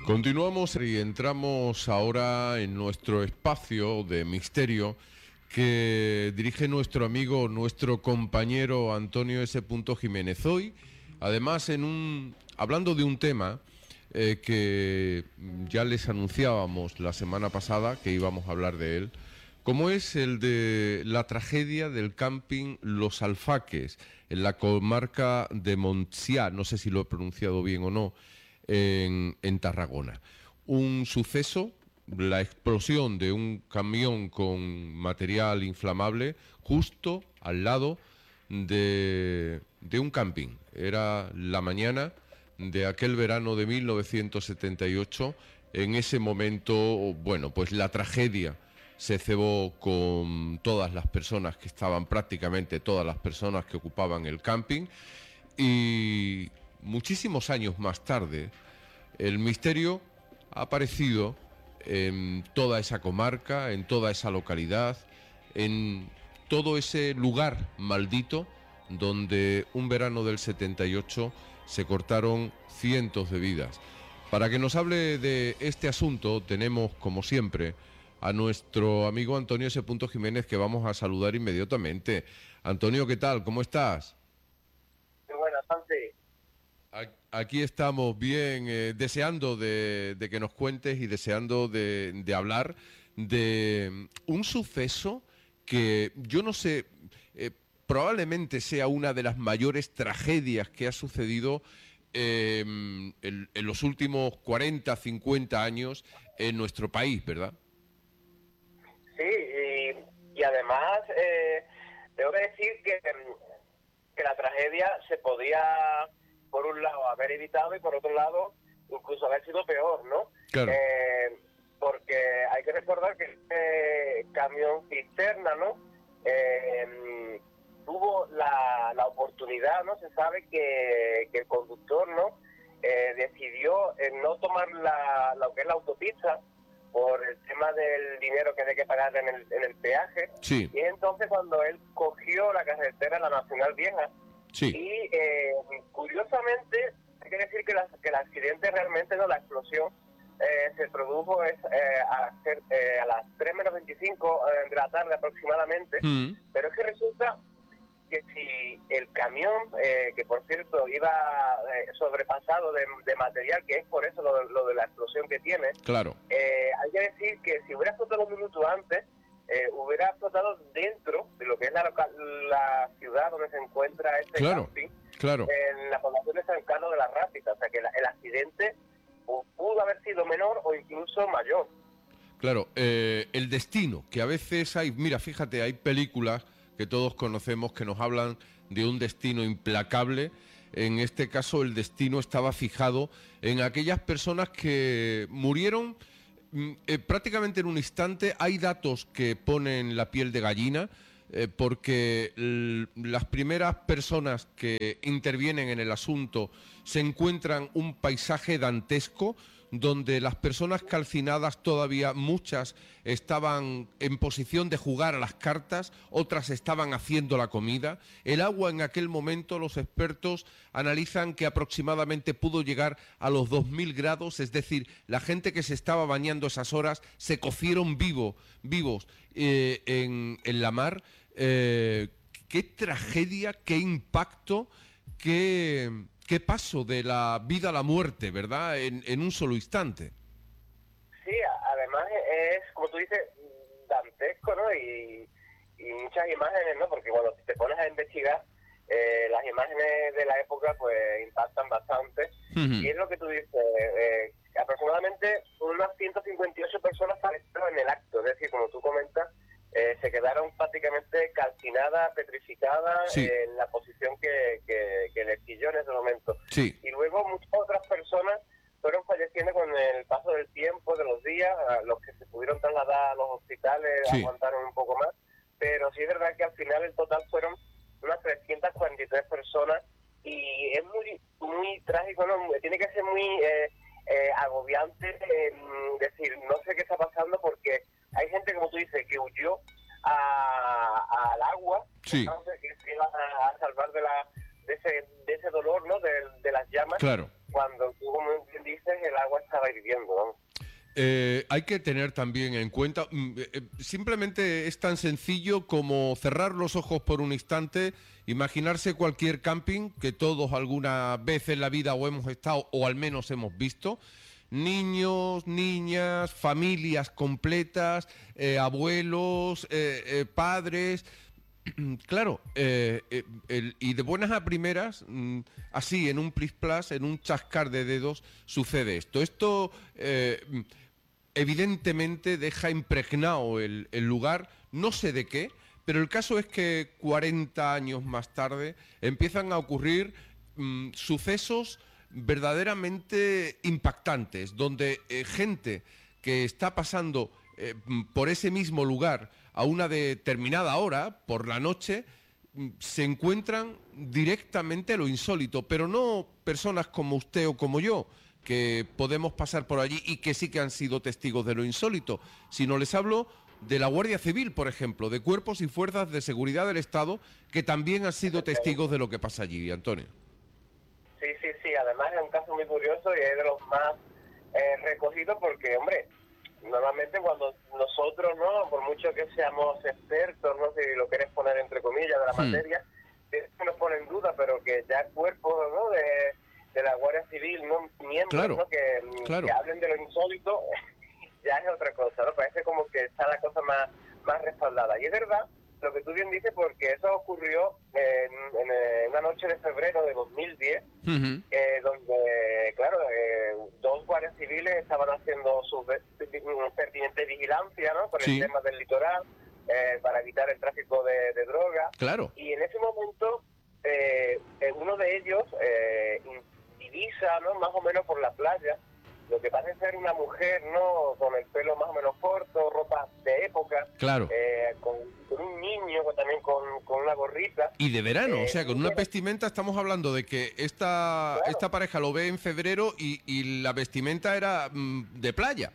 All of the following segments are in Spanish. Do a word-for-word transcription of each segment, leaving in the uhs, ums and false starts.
Continuamos y entramos ahora en nuestro espacio de misterio que dirige nuestro amigo, nuestro compañero Antonio S. Jiménez. Hoy, además, en un hablando de un tema eh, que ya les anunciábamos la semana pasada que íbamos a hablar de él, como es el de la tragedia del camping Los Alfaques, en la comarca de Montsià, no sé si lo he pronunciado bien o no, en, en Tarragona. Un suceso, la explosión de un camión con material inflamable justo al lado de, de un camping. Era la mañana de aquel verano de mil novecientos setenta y ocho. En ese momento, bueno, pues la tragedia se cebó con todas las personas que estaban, prácticamente todas las personas que ocupaban el camping, y muchísimos años más tarde el misterio ha aparecido en toda esa comarca, en toda esa localidad, en todo ese lugar maldito donde un verano del setenta y ocho se cortaron cientos de vidas. Para que nos hable de este asunto tenemos, como siempre, a nuestro amigo Antonio S. Jiménez, que vamos a saludar inmediatamente. Antonio, ¿qué tal? ¿Cómo estás? Muy buenas, Santi. Aquí estamos bien, eh, deseando de, de que nos cuentes y deseando de, de hablar de un suceso que yo no sé, eh, probablemente sea una de las mayores tragedias que ha sucedido eh, en, en los últimos cuarenta, cincuenta años en nuestro país, ¿verdad? Sí, y, y además eh, tengo que decir que, que la tragedia se podía, por un lado, haber evitado y por otro lado, incluso haber sido peor, ¿no? Claro. Eh, porque hay que recordar que este camión cisterna, ¿no? Eh, tuvo la, la oportunidad, ¿no? Se sabe que, que el conductor, ¿no? Eh, decidió eh, no tomar la, lo que es la autopista por el tema del dinero que hay que pagar en el, en el peaje. Sí. Y entonces cuando él cogió la carretera, la Nacional Vieja, Sí. y eh, curiosamente, hay que decir que, la, que el accidente realmente, no, la explosión, eh, se produjo es, eh, a, hacer, eh, a las tres menos veinticinco eh, de la tarde aproximadamente, Mm. pero es que resulta que si el camión, eh, que por cierto iba eh, sobrepasado de, de material, que es por eso lo, lo de la explosión que tiene, Claro. eh, hay que decir que si hubiera explotado un minuto antes, eh, hubiera explotado dentro de lo que es la, local, la ciudad donde se encuentra este Claro, camping, claro. en la población de San Carlos de la Rápita. O sea que la, el accidente pudo haber sido menor o incluso mayor. Claro, eh, el destino, que a veces hay, mira, fíjate, hay películas que todos conocemos que nos hablan de un destino implacable. En este caso el destino estaba fijado en aquellas personas que murieron mm, eh, prácticamente en un instante. Hay datos que ponen la piel de gallina, eh, porque l- las primeras personas que intervienen en el asunto se encuentran un paisaje dantesco, donde las personas calcinadas, todavía muchas estaban en posición de jugar a las cartas, otras estaban haciendo la comida. El agua en aquel momento, los expertos analizan que aproximadamente pudo llegar a los dos mil grados, es decir, la gente que se estaba bañando esas horas se cocieron vivo, vivos eh, en, en la mar. Eh, qué tragedia, qué impacto, qué... qué paso de la vida a la muerte, ¿verdad? En, en un solo instante. Sí, además es, como tú dices, dantesco, ¿no? Y, y muchas imágenes, ¿no? Porque cuando te pones a investigar, eh, las imágenes de la época pues impactan bastante. Uh-huh. Y es lo que tú dices, eh, aproximadamente unas ciento cincuenta y ocho personas fallecieron en el acto, es decir, como tú comentas, eh, se quedaron prácticamente calcinadas, petrificadas, sí. eh, en la posición que, que, que les pilló en ese momento. Sí. Y luego muchas otras personas fueron falleciendo con el paso del tiempo, de los días. A los que se pudieron trasladar a los hospitales sí. aguantaron un poco más, pero sí es verdad que al final el total fueron unas trescientas cuarenta y tres personas, y es muy muy trágico, ¿no? Tiene que ser muy eh, eh, agobiante, eh, decir, no sé qué está pasando, porque hay gente, como tú dices, que huyó a, al agua, sí. ¿no? Que se iban a, a salvar de la de ese, de ese dolor, ¿no? De, de las llamas. Claro. Cuando tú, como bien dices, el agua estaba hirviendo, ¿no? Eh, hay que tener también en cuenta, mm, eh, simplemente es tan sencillo como cerrar los ojos por un instante, imaginarse cualquier camping que todos alguna vez en la vida o hemos estado o al menos hemos visto, niños, niñas, familias completas, eh, abuelos, eh, eh, padres. Claro, eh, eh, el- y de buenas a primeras, mm, así en un plis plas, en un chascar de dedos, sucede esto. Esto eh, mm, evidentemente deja impregnado el, el lugar, no sé de qué, pero el caso es que cuarenta años más tarde empiezan a ocurrir mm, sucesos verdaderamente impactantes, donde eh, gente que está pasando eh, mm, por ese mismo lugar a una determinada hora, por la noche, mm, se encuentran directamente a lo insólito, pero no personas como usted o como yo, que podemos pasar por allí y que sí que han sido testigos de lo insólito, sino les hablo de la Guardia Civil, por ejemplo, de cuerpos y fuerzas de seguridad del Estado que también han sido testigos de lo que pasa allí, Antonio. Sí, sí, sí, además es un caso muy curioso y es de los más eh, recogidos porque, hombre, normalmente cuando nosotros, ¿no? Por mucho que seamos expertos, no sé si lo quieres poner entre comillas de la Hmm. materia, eso nos pone en duda, pero que ya cuerpos, ¿no? De, de la Guardia Civil, ¿no? Miembros, Claro, ¿no? Que, claro. que hablen de lo insólito, ya es otra cosa, ¿no? Parece como que está la cosa más, más respaldada. Y es verdad lo que tú bien dices, porque eso ocurrió en, en, eh, una noche de febrero de dos mil diez, Ujú. eh, donde, claro, eh, dos guardias civiles estaban haciendo su ve- pertinente vigilancia, ¿no? Por Sí. el tema del litoral, eh, para evitar el tráfico de, de droga. Claro. Y en ese momento, eh, eh, uno de ellos eh, divisa, ¿no? Más o menos por la playa, lo que parece ser una mujer, ¿no? Con el pelo más o menos corto, ropa de época, Claro. eh, con, con un niño con- también con, con una gorrita. Y de verano, Eh, o sea, con una vestimenta estamos hablando de que esta, Claro. esta pareja lo ve en febrero y, y la vestimenta era mm, de playa.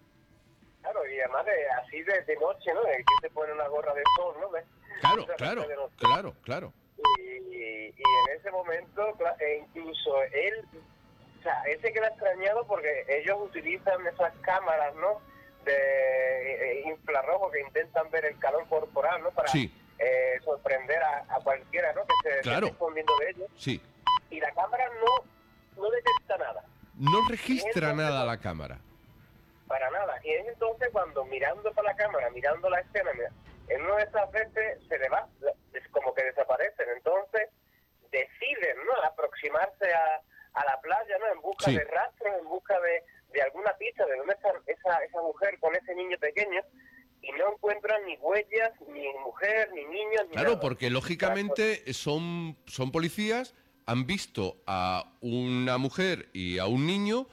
Claro, y además de, así de, de noche, ¿no? De que se pone una gorra de sol, ¿no? De- Claro, de claro, de noche. claro, claro. Y, y en ese momento, cla- e incluso él, o sea, él se queda extrañado porque ellos utilizan esas cámaras, ¿no? De eh, infrarrojo que intentan ver el calor corporal, ¿no? Para Sí. eh, sorprender a, a cualquiera, ¿no? Que se, Claro. se esté escondiendo de ellos. Sí. Y la cámara no, no detecta nada. No registra nada la cámara. Para nada. Y es entonces cuando mirando para la cámara, mirando la escena, mira, en una de esas veces se le va, es como que desaparecen. Entonces deciden, ¿no? Aproximarse a, a la playa, ¿no? En busca Sí. de rastros, en busca de, de alguna pista de dónde está esa, esa mujer con ese niño pequeño, y no encuentran ni huellas, ni mujer, ni niños, ni Claro, nada. porque lógicamente son, son policías, han visto a una mujer y a un niño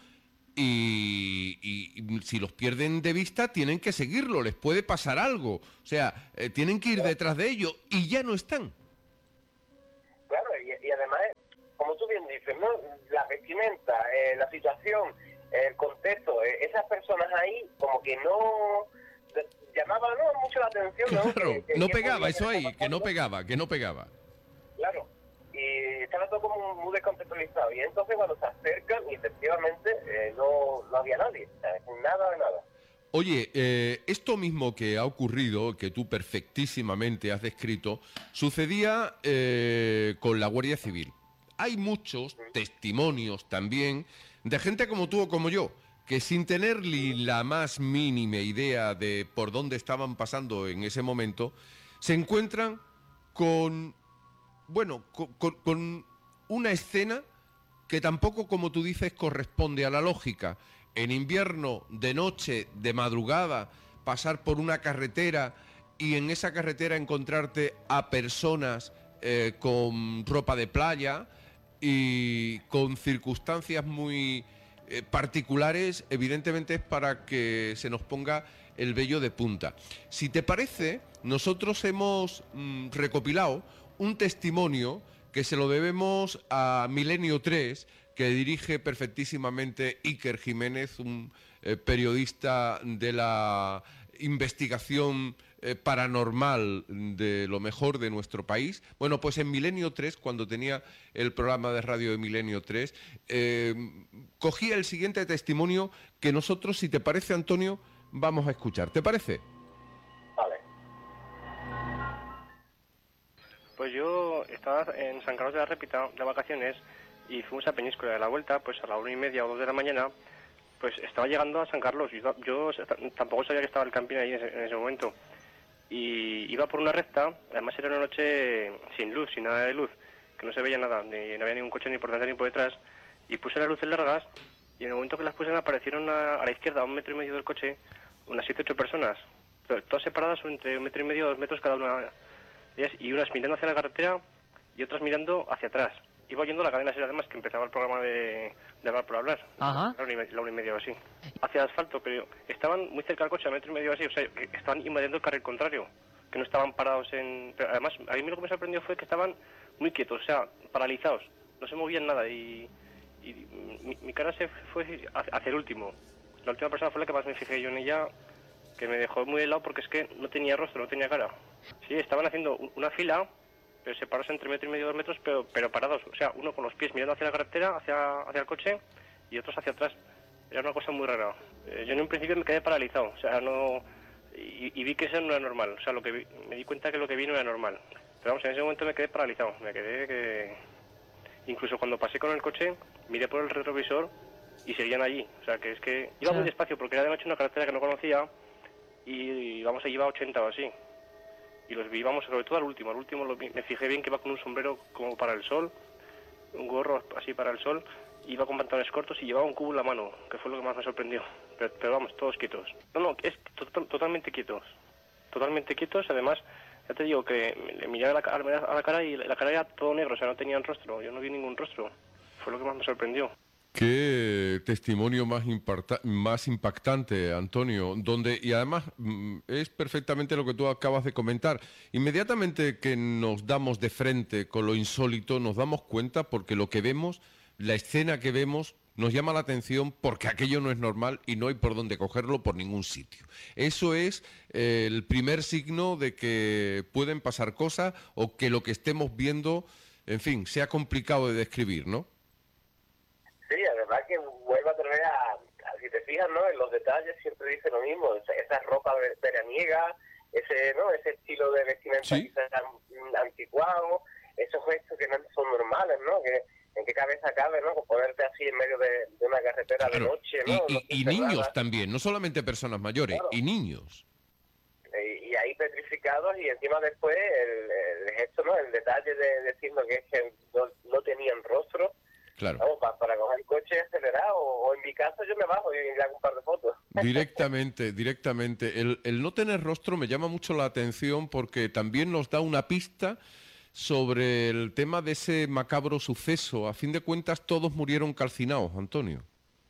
y, y- y si los pierden de vista tienen que seguirlo, les puede pasar algo. O sea, eh, tienen que ir detrás de ellos y ya no están. Claro, y, y además, como tú bien dices, ¿no? La vestimenta, eh, la situación, el contexto, eh, esas personas ahí como que no de- llamaban, ¿no? mucho la atención, ¿no? Claro, Que- que- no que pegaba podía eso ahí, estar que no pasando. pegaba, que no pegaba. Claro, y estaba todo como muy descontextualizado. Y entonces cuando se acercan, y efectivamente eh, no, no había nadie, o sea, nada de nada. Oye, eh, esto mismo que ha ocurrido, que tú perfectísimamente has descrito, sucedía eh, con la Guardia Civil. Hay muchos testimonios también de gente como tú o como yo, que sin tener ni la más mínima idea de por dónde estaban pasando en ese momento, se encuentran con, bueno, con, con- con una escena que tampoco, como tú dices, corresponde a la lógica. En invierno, de noche, de madrugada, pasar por una carretera y en esa carretera encontrarte a personas eh, con ropa de playa y con circunstancias muy eh, particulares, evidentemente es para que se nos ponga el vello de punta. Si te parece, nosotros hemos mm, recopilado un testimonio que se lo debemos a Milenio tres, que dirige perfectísimamente Iker Jiménez, un eh, periodista de la investigación eh, paranormal de lo mejor de nuestro país. Bueno, pues en Milenio tres, cuando tenía el programa de radio de Milenio tres, eh, cogía el siguiente testimonio que nosotros, si te parece, Antonio, vamos a escuchar. ¿Te parece? Vale. Pues yo estaba en San Carlos de la Répita de vacaciones y fuimos a Peñíscola. De la vuelta, pues a la una y media o dos de la mañana, pues estaba llegando a San Carlos. Yo, yo tampoco sabía que estaba el camping ahí en ese, en ese momento. Y iba por una recta, además era una noche sin luz, sin nada de luz, que no se veía nada, ni, no había ningún coche ni por delante ni por detrás. Y puse las luces largas y en el momento que las puse aparecieron a, a la izquierda, a un metro y medio del coche, unas siete ocho personas, todas separadas entre un metro y medio, dos metros cada una. Y unas mirando hacia la carretera y otras mirando hacia atrás. Iba oyendo la cadena SER, además, que empezaba el programa de, de Hablar por Hablar. Ajá. La una, y media, la una y media o así. Hacia el asfalto, pero estaban muy cerca del coche, a metro y medio así, o sea, que estaban invadiendo el carril contrario, que no estaban parados en... Pero además, a mí lo que me sorprendió fue que estaban muy quietos, o sea, paralizados, no se movían nada y, y mi, mi cara se fue hacia el último. La última persona fue la que más me fijé yo en ella, que me dejó muy helado porque es que no tenía rostro, no tenía cara. Sí, estaban haciendo una fila, pero separados entre metro y medio y dos metros, pero, pero parados. O sea, uno con los pies mirando hacia la carretera, hacia, hacia el coche, y otros hacia atrás. Era una cosa muy rara. Eh, yo en un principio me quedé paralizado, o sea, no... Y, y vi que eso no era normal. O sea, lo que vi, me di cuenta que lo que vi no era normal. Pero vamos, en ese momento me quedé paralizado. Me quedé que... Incluso cuando pasé con el coche, miré por el retrovisor y seguían allí. O sea, que es que... Iba muy despacio porque era de noche una carretera que no conocía y, vamos, allí iba a ochenta o así. Y los vi, vamos, sobre todo al último. Al último lo vi, me fijé bien que iba con un sombrero como para el sol, un gorro así para el sol, iba con pantalones cortos y llevaba un cubo en la mano, que fue lo que más me sorprendió. Pero, pero vamos, todos quietos. No, no, es to totalmente quietos. Totalmente quietos, además, ya te digo que le miré a la, a la cara y la cara era todo negro, o sea, no tenían rostro. Yo no vi ningún rostro. Fue lo que más me sorprendió. Qué testimonio más, más impactante, Antonio, donde, y además es perfectamente lo que tú acabas de comentar. Inmediatamente que nos damos de frente con lo insólito, nos damos cuenta porque lo que vemos, la escena que vemos, nos llama la atención porque aquello no es normal y no hay por dónde cogerlo por ningún sitio. Eso es eh, el primer signo de que pueden pasar cosas o que lo que estemos viendo, en fin, sea complicado de describir, ¿no? Sí, además que vuelve a tener a, a, si te fijas, ¿no? En los detalles siempre dice lo mismo, esa, esa ropa veraniega, ese, ¿no? Ese estilo de vestimenta ¿Sí? quizás anticuado, esos gestos que no son normales, ¿no? Que en qué cabeza cabe, ¿no? Con ponerte así en medio de, de una carretera claro. de noche, ¿no? Y, y, y niños también, no solamente personas mayores, claro. y niños. Y, y ahí petrificados y encima después el, el gesto, ¿no? El detalle de decirnos que es que no, no tenían rostro. Claro. Vamos, para, para coger el coche acelerado, o, o en mi caso yo me bajo y le hago un par de fotos. Directamente, directamente. El, el no tener rostro me llama mucho la atención porque también nos da una pista sobre el tema de ese macabro suceso. A fin de cuentas todos murieron calcinados, Antonio.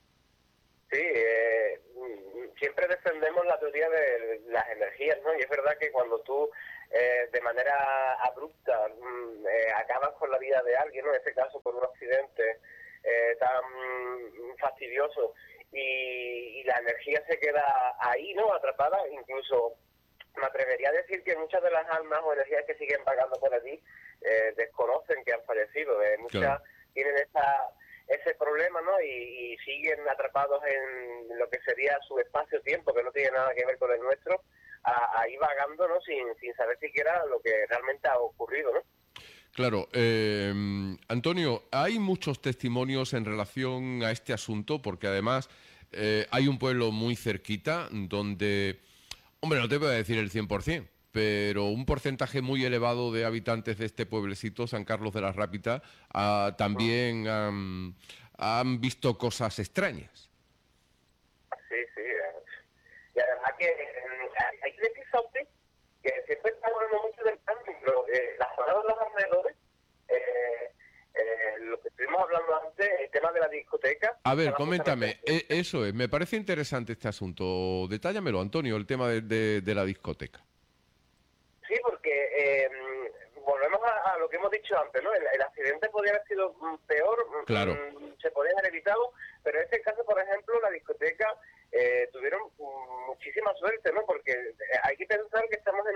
Sí, eh, siempre defendemos la teoría de las energías, ¿no? Y es verdad que cuando tú eh, de manera abrupta eh, acabas con la vida de alguien, ¿no? En este caso por un accidente eh, tan fastidioso y, y la energía se queda ahí, ¿no? Atrapada, incluso me atrevería a decir que muchas de las almas o energías que siguen vagando por allí eh, desconocen que han fallecido, eh, muchas claro. tienen esa, ese problema, ¿no? Y, y siguen atrapados en lo que sería su espacio-tiempo, que no tiene nada que ver con el nuestro, a, ahí vagando, ¿no? Sin, sin saber siquiera lo que realmente ha ocurrido, ¿no? Claro, eh, Antonio, hay muchos testimonios en relación a este asunto, porque además eh, hay un pueblo muy cerquita donde, hombre, no te voy a decir el cien por cien, pero un porcentaje muy elevado de habitantes de este pueblecito, San Carlos de la Rápita, ah, también um, han visto cosas extrañas. Sí, sí. Y además que hay que decir, Sauti, que siempre está hablando mucho del cambio, eh, la zona de los alrededores, eh, eh, lo que estuvimos hablando antes, el tema de la discoteca. A ver, coméntame, eh, eso es, me parece interesante este asunto. Detállamelo, Antonio, el tema de, de, de la discoteca. Sí, porque eh, volvemos a, a lo que hemos dicho antes, ¿no? El, el accidente podría haber sido peor, claro. se podría haber evitado, pero en este caso, por ejemplo, la discoteca eh, tuvieron muchísima suerte, ¿no? Porque hay que pensar que estamos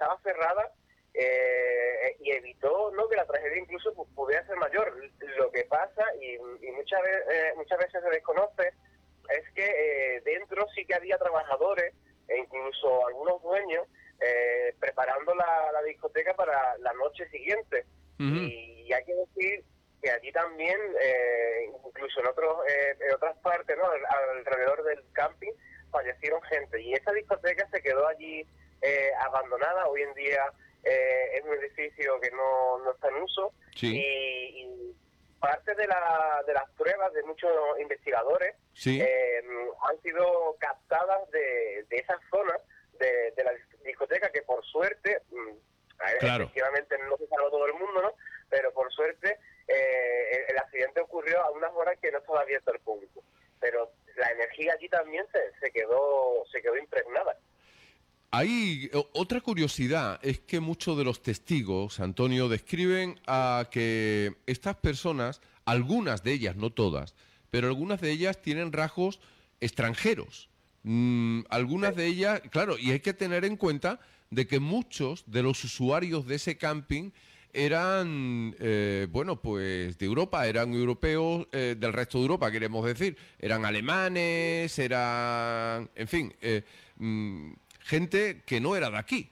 estaba cerrada eh, y evitó, ¿no?, que la tragedia incluso pudiera ser mayor. Lo que pasa, y, y muchas, veces, eh, muchas veces se desconoce, es que eh, dentro sí que había trabajadores e incluso algunos dueños eh, preparando la, la discoteca para la noche siguiente. Uh-huh. y, y hay que decir que allí también, eh, incluso en otros eh, en otras partes, ¿no?, alrededor del camping, fallecieron gente. Y esa discoteca se quedó allí eh, abandonada. Hoy en día eh, es un edificio que no, no está en uso. Sí. Y, y parte de, la, de las pruebas de muchos investigadores sí. eh, han sido captadas de, de esas zonas de, de la discoteca, que por suerte, claro, efectivamente no se salvó todo el mundo, ¿no?, pero por suerte eh, el, el accidente ocurrió a unas horas que no estaba abierto al público. Pero la energía allí también se, se quedó se quedó impregnada. Hay otra curiosidad, es que muchos de los testigos, Antonio, describen a que estas personas, algunas de ellas, no todas, pero algunas de ellas tienen rasgos extranjeros. Mm, algunas sí. de ellas, claro, y hay que tener en cuenta de que muchos de los usuarios de ese camping eran, eh, bueno, pues de Europa, eran europeos eh, del resto de Europa, queremos decir, eran alemanes, eran, en fin, eh, mm, gente que no era de aquí.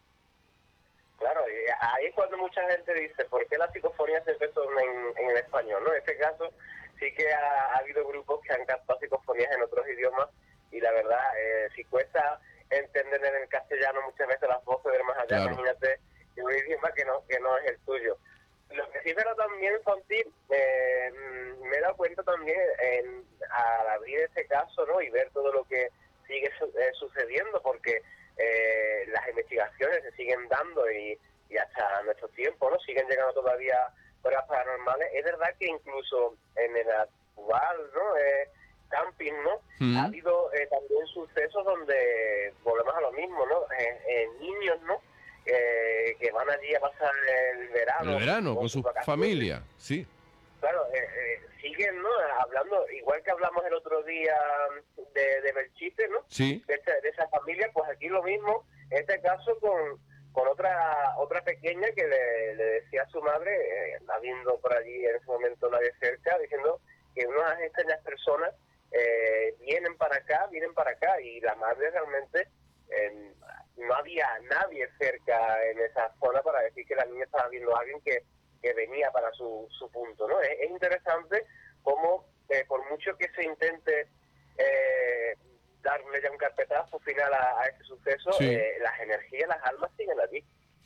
Claro, y ahí es cuando mucha gente dice, ¿por qué las psicofonías siempre son en, en el español, ¿no? En este caso sí que ha, ha habido grupos que han captado psicofonías en otros idiomas, y la verdad, eh, si cuesta entender en el castellano muchas veces las voces del más allá, claro, imagínate en un idioma que no, que no es el tuyo. Lo que sí, pero también, Santi, eh, me he dado cuenta también en, al abrir este caso, ¿no?, y ver todo lo que sigue su, eh, sucediendo, porque eh, las investigaciones se siguen dando y, y hasta nuestro tiempo, ¿no?, siguen llegando todavía pruebas paranormales. Es verdad que incluso en el actual, ¿no?, eh, camping, ¿no?, mm. ha habido eh, también sucesos donde volvemos a lo mismo, ¿no?, eh, eh, niños, ¿no?, Eh, que van allí a pasar el verano. El verano, con, con su familia, sí. Claro, eh, eh, siguen, ¿no?, hablando, igual que hablamos el otro día de, de Belchite, ¿no?, sí. de, esa, de esa familia, pues aquí lo mismo, en este caso con, con otra otra pequeña que le, le decía a su madre, eh, habiendo por allí en ese momento nadie cerca, diciendo que unas extrañas personas eh, vienen para acá, vienen para acá, y la madre realmente... Eh, no había nadie cerca en esa zona para decir que la niña estaba viendo a alguien que, que venía para su, su punto, ¿no? Es, es interesante cómo, eh, por mucho que se intente eh, darle ya un carpetazo final a, a ese suceso, sí. eh, las energías, las almas siguen allí.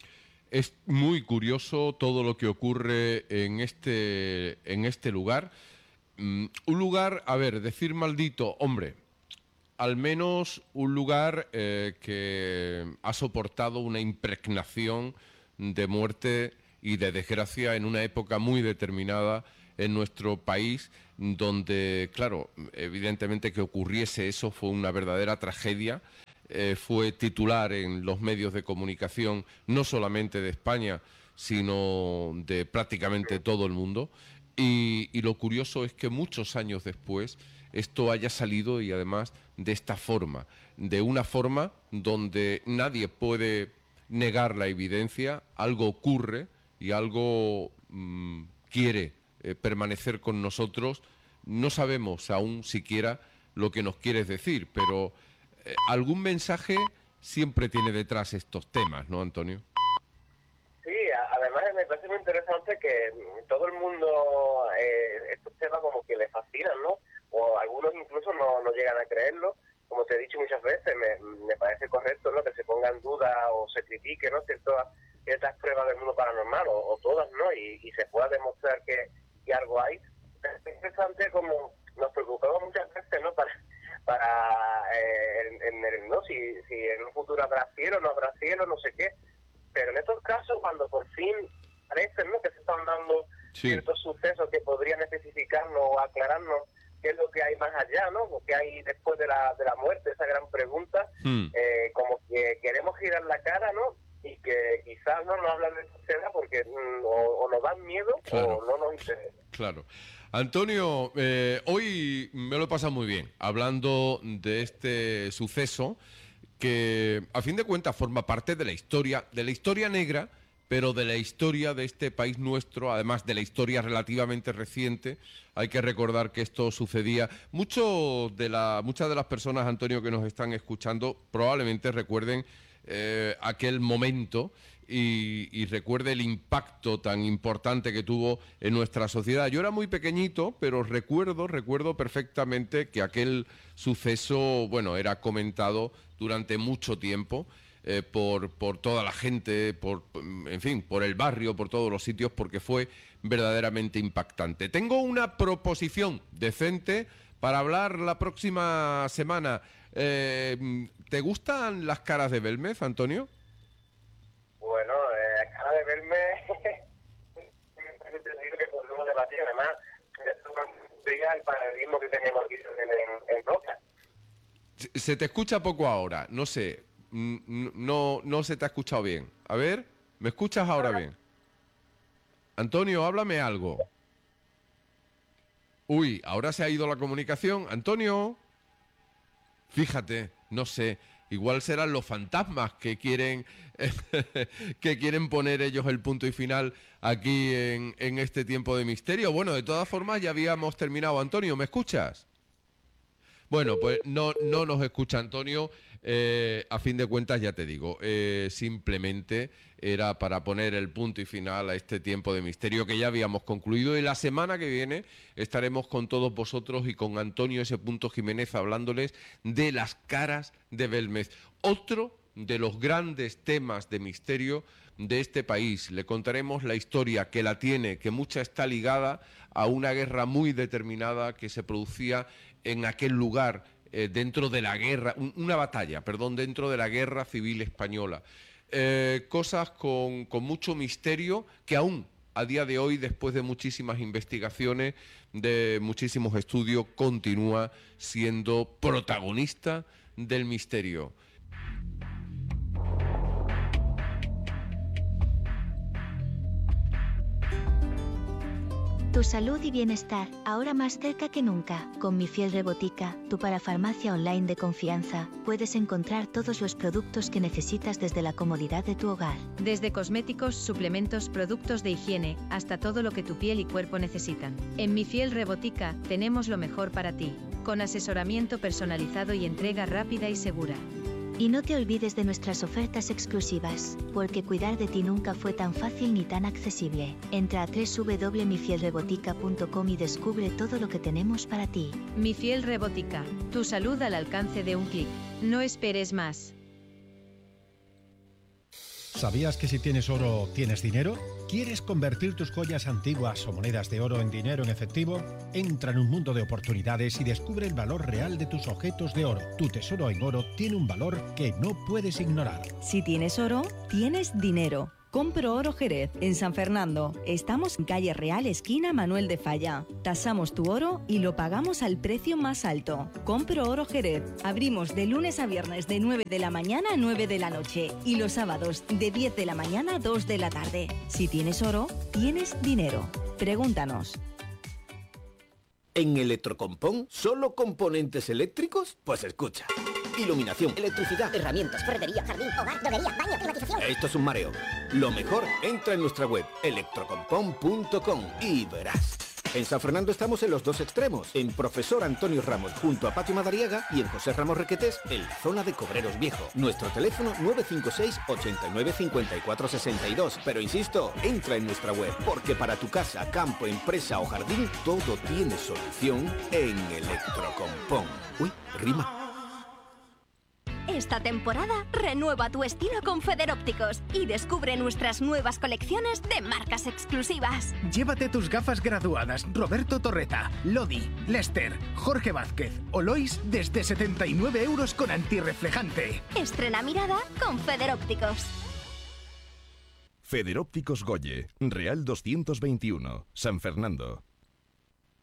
Es muy curioso todo lo que ocurre en este, en este lugar. Mm, un lugar, a ver, decir maldito, hombre... al menos un lugar eh, que ha soportado una impregnación de muerte y de desgracia en una época muy determinada en nuestro país, donde, claro, evidentemente que ocurriese eso fue una verdadera tragedia, eh, fue titular en los medios de comunicación, no solamente de España, sino de prácticamente todo el mundo, y, y lo curioso es que muchos años después esto haya salido, y además de esta forma, de una forma donde nadie puede negar la evidencia, algo ocurre y algo mmm, quiere eh, permanecer con nosotros. No sabemos aún siquiera lo que nos quieres decir, pero eh, algún mensaje siempre tiene detrás estos temas, ¿no, Antonio? Sí, además me parece muy interesante que todo el mundo eh, estos temas como que le fascinan, ¿no? O algunos incluso no, no llegan a creerlo. Como te he dicho muchas veces, me, me parece correcto, ¿no?, que se ponga en duda o se critique, ¿no?, ciertas, ciertas pruebas del mundo paranormal, o, o todas, ¿no?, y, y se pueda demostrar que, que algo hay. Es interesante como nos preocupamos muchas veces, ¿no?, para, para eh, en, en, ¿no? si, si en un futuro habrá cielo, no habrá cielo, no sé qué. Pero en estos casos, cuando por fin parece, ¿no?, que se están dando sí. ciertos sucesos que podrían especificarnos o aclararnos qué es lo que hay más allá, ¿no?, o qué hay después de la de la muerte, esa gran pregunta, mm. eh, como que queremos girar la cara, ¿no?, y que quizás no nos hablan de esa escena porque mm, o, o nos dan miedo, claro, o no nos interesa. Claro. Antonio, eh, hoy me lo he pasado muy bien hablando de este suceso que a fin de cuentas forma parte de la historia, de la historia negra, pero de la historia de este país nuestro, además de la historia relativamente reciente. Hay que recordar que esto sucedía. Mucho de la, muchas de las personas, Antonio, que nos están escuchando, probablemente recuerden eh, aquel momento y, y recuerde el impacto tan importante que tuvo en nuestra sociedad. Yo era muy pequeñito, pero recuerdo, recuerdo perfectamente que aquel suceso, bueno, era comentado durante mucho tiempo. Eh, por, por toda la gente, por, en fin, por el barrio, por todos los sitios, porque fue verdaderamente impactante. Tengo una proposición decente para hablar la próxima semana. Eh, ¿Te gustan las caras de Belmez, Antonio? Bueno, eh, la cara de Belmez, que podemos debatir, además, diga el paralelismo que tenemos aquí en, en Roca. Se te escucha poco ahora, no sé. No, no se te ha escuchado bien. A ver, ¿me escuchas ahora bien? Antonio, háblame algo. Uy, ahora se ha ido la comunicación. Antonio, fíjate, no sé, igual serán los fantasmas que quieren que quieren poner ellos el punto y final aquí en, en este tiempo de misterio. Bueno, de todas formas ya habíamos terminado. Antonio, ¿me escuchas? Bueno, pues no, no nos escucha Antonio. Eh, a fin de cuentas, ya te digo, eh, simplemente era para poner el punto y final a este tiempo de misterio que ya habíamos concluido, y la semana que viene estaremos con todos vosotros y con Antonio S. Jiménez hablándoles de las caras de Belmez, otro de los grandes temas de misterio de este país. Le contaremos la historia que la tiene, que mucha está ligada a una guerra muy determinada que se producía en aquel lugar, Eh, dentro de la guerra, un, una batalla, perdón, dentro de la guerra civil española. Eh, cosas con, con mucho misterio que aún a día de hoy, después de muchísimas investigaciones, de muchísimos estudios, continúa siendo protagonista del misterio. Tu salud y bienestar, ahora más cerca que nunca. Con Mi Fiel Rebotica, tu parafarmacia online de confianza, puedes encontrar todos los productos que necesitas desde la comodidad de tu hogar. Desde cosméticos, suplementos, productos de higiene, hasta todo lo que tu piel y cuerpo necesitan. En Mi Fiel Rebotica, tenemos lo mejor para ti, con asesoramiento personalizado y entrega rápida y segura. Y no te olvides de nuestras ofertas exclusivas, porque cuidar de ti nunca fue tan fácil ni tan accesible. Entra a doble u doble u doble u punto mi fiel rebotica punto com y descubre todo lo que tenemos para ti. Mi Fiel Rebotica, tu salud al alcance de un clic. No esperes más. ¿Sabías que si tienes oro, tienes dinero? ¿Quieres convertir tus joyas antiguas o monedas de oro en dinero en efectivo? Entra en un mundo de oportunidades y descubre el valor real de tus objetos de oro. Tu tesoro en oro tiene un valor que no puedes ignorar. Si tienes oro, tienes dinero. Compro Oro Jerez, en San Fernando. Estamos en calle Real, esquina Manuel de Falla. Tasamos tu oro y lo pagamos al precio más alto. Compro Oro Jerez. Abrimos de lunes a viernes de nueve de la mañana a nueve de la noche. Y los sábados de diez de la mañana a dos de la tarde. Si tienes oro, tienes dinero. Pregúntanos. ¿En Electrocompón solo componentes eléctricos? Pues escucha. Iluminación, electricidad, herramientas, ferretería, jardín, hogar, droguería, baño, climatización. Esto es un mareo. Lo mejor, entra en nuestra web electrocompón punto com y verás. En San Fernando estamos en los dos extremos, en Profesor Antonio Ramos junto a Patio Madariaga y en José Ramos Requetés en la zona de Cobreros Viejo. Nuestro teléfono nueve cinco seis, ocho nueve, cinco cuatro seis dos. Pero insisto, entra en nuestra web, porque para tu casa, campo, empresa o jardín, todo tiene solución en Electrocompón. Uy, rima. Esta temporada renueva tu estilo con Federópticos y descubre nuestras nuevas colecciones de marcas exclusivas. Llévate tus gafas graduadas Roberto Torreta, Lodi, Lester, Jorge Vázquez o Lois desde setenta y nueve euros con antirreflejante. Estrena mirada con Federópticos. Federópticos Goye, Real doscientos veintiuno, San Fernando.